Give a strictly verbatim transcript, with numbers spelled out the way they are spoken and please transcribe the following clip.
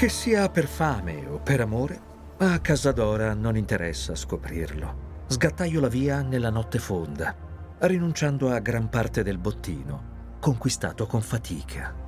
Che sia per fame o per amore, a Casadora non interessa scoprirlo. Sgattaio la via nella notte fonda, rinunciando a gran parte del bottino, conquistato con fatica.